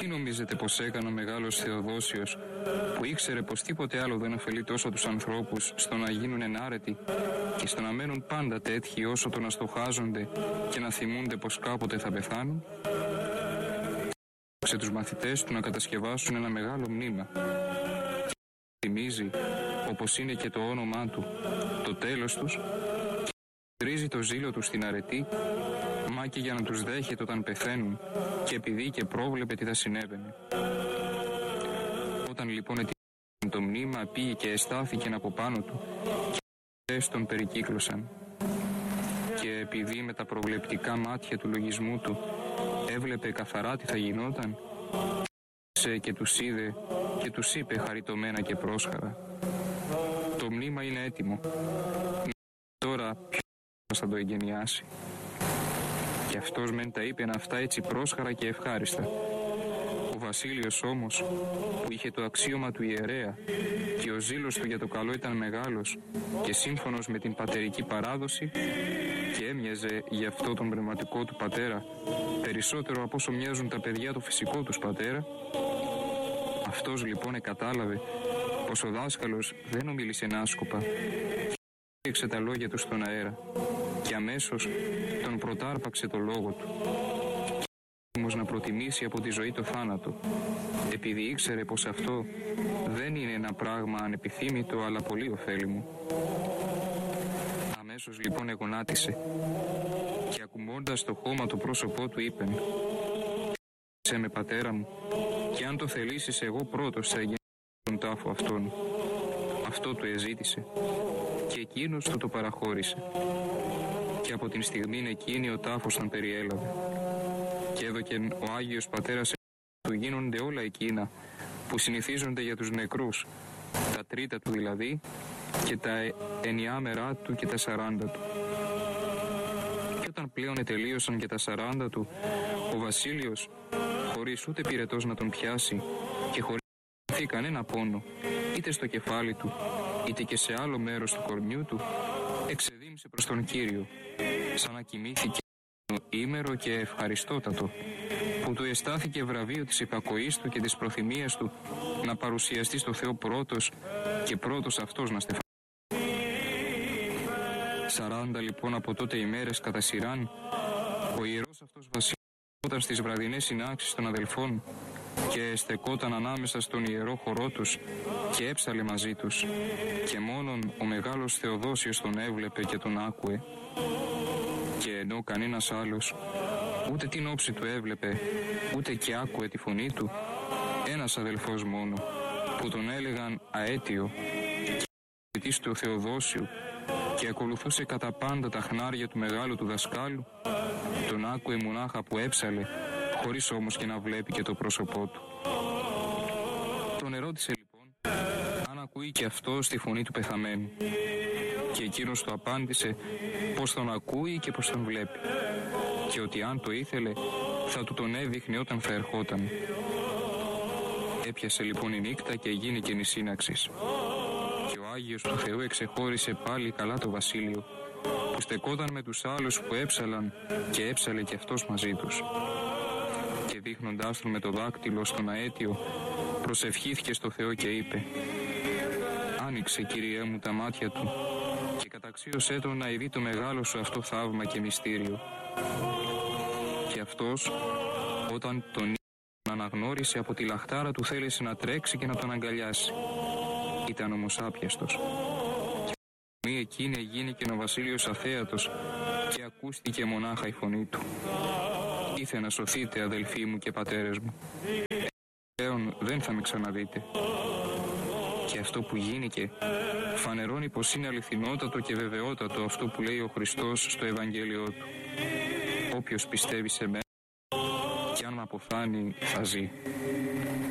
Τι νομίζετε πως έκανε ο μεγάλος Θεοδόσιος, που ήξερε πως τίποτε άλλο δεν ωφελεί τόσο τους ανθρώπους στο να γίνουν ενάρετοι και στο να μένουν πάντα τέτοιοι όσο το να στοχάζονται και να θυμούνται πως κάποτε θα πεθάνουν? Σε τους μαθητές του να κατασκευάσουν ένα μεγάλο μνήμα. Θυμίζει, όπως είναι και το όνομά του, το τέλος τους, και τρίζει το ζήλο του στην αρετή, μα και για να τους δέχεται όταν πεθαίνουν, και επειδή και πρόβλεπε τι θα συνέβαινε. Όταν λοιπόν ετοιμάστηκε το μνήμα, πήγε και εστάθηκε από πάνω του και τον περικύκλωσαν. Και επειδή με τα προβλεπτικά μάτια του λογισμού του έβλεπε καθαρά τι θα γινόταν, και τους είδε και τους είπε χαριτωμένα και πρόσχαρα: το μνήμα είναι έτοιμο. Τώρα ποιος θα το εγκαινιάσει? Και αυτός μεν τα είπε αυτά έτσι πρόσχαρα και ευχάριστα. Ο Βασίλειος όμως, που είχε το αξίωμα του ιερέα και ο ζήλος του για το καλό ήταν μεγάλος και σύμφωνος με την πατερική παράδοση, και έμοιαζε γι' αυτό τον πνευματικό του πατέρα περισσότερο από όσο μοιάζουν τα παιδιά του φυσικό τους πατέρα, αυτός λοιπόν κατάλαβε πως ο δάσκαλος δεν ομίλησε άσκοπα και έριξε τα λόγια του στον αέρα και αμέσως τον προτάρπαξε το λόγο του, έτοιμος να προτιμήσει από τη ζωή το θάνατο, επειδή ήξερε πως αυτό δεν είναι ένα πράγμα ανεπιθύμητο αλλά πολύ ωφέλιμο. Αμέσως λοιπόν εγωνάτισε και ακουμώντας το χώμα το πρόσωπό του είπεν: «Σε με, πατέρα μου, και αν το θελήσεις εγώ πρώτος θα εγγεννήσω τον τάφο αυτόν». Αυτό του εζήτησε και εκείνος του το παραχώρησε, και από την στιγμή εκείνη ο τάφος τον περιέλαβε, και έδωκεν ο Άγιος Πατέρας του γίνονται όλα εκείνα που συνηθίζονται για τους νεκρούς, τα τρίτα του δηλαδή και τα 9 μερά του και τα 40 του. Και όταν πλέον τελείωσαν και τα 40 του, ο Βασίλειος, χωρίς ούτε πυρετός να τον πιάσει και χωρίς να αισθανθεί κανένα πόνο, είτε στο κεφάλι του, είτε και σε άλλο μέρος του κορμιού του, εξεδίμησε προς τον Κύριο, σαν να κοιμήθηκε ήμερο και ευχαριστότατο, που του εστάθηκε βραβείο της υπακοής του και της προθυμίας του να παρουσιαστεί στο Θεό πρώτος και πρώτος αυτός να στεφανεί. 40 λοιπόν από τότε ημέρες κατά σειράν, ο ιερός αυτός βασιλιόταν στις βραδινές συνάξεις των αδελφών και στεκόταν ανάμεσα στον ιερό χορό τους και έψαλε μαζί τους, και μόνον ο μεγάλος Θεοδόσιος τον έβλεπε και τον άκουε. Και ενώ κανένας άλλος ούτε την όψη του έβλεπε, ούτε και άκουε τη φωνή του, ένας αδελφός μόνο, που τον έλεγαν Αέτιο, και της του Θεοδόσιου, και ακολουθούσε κατά πάντα τα χνάρια του μεγάλου του δασκάλου, τον άκουε μονάχα που έψαλε, χωρίς όμως και να βλέπει και το πρόσωπό του. Τον ερώτησε λοιπόν αν ακούει και αυτό στη φωνή του πεθαμένου, και εκείνος του απάντησε πως τον ακούει και πως τον βλέπει, και ότι αν το ήθελε θα του τον έδειχνε όταν θα ερχόταν. Έπιασε λοιπόν η νύχτα και γίνηκε η σύναξης, και ο Άγιος του Θεού εξεχώρισε πάλι καλά το Βασίλειο, που στεκόταν με τους άλλους που έψαλαν, και έψαλε και αυτός μαζί τους. Και δείχνοντάς τον με το δάκτυλο στον Αέτιο, προσευχήθηκε στο Θεό και είπε: «Άνοιξε, Κύριέ μου, τα μάτια του και καταξίωσέ τον να ειδεί το μεγάλο σου αυτό θαύμα και μυστήριο». Και αυτός, όταν τον αναγνώρισε, από τη λαχτάρα του θέλησε να τρέξει και να τον αγκαλιάσει. Ήταν όμως άπιαστος. Και η εκείνη εγίνηκε ο Βασίλειος αθέατος και ακούστηκε μονάχα η φωνή του: «Ήθε να σωθείτε, αδελφοί μου και πατέρες μου. Πλέον δεν θα με ξαναδείτε». Και αυτό που γίνηκε φανερώνει πως είναι αληθινότατο και βεβαιότατο αυτό που λέει ο Χριστός στο Ευαγγέλιό του: «Όποιος πιστεύει σε μένα και αν με αποθάνει θα ζει».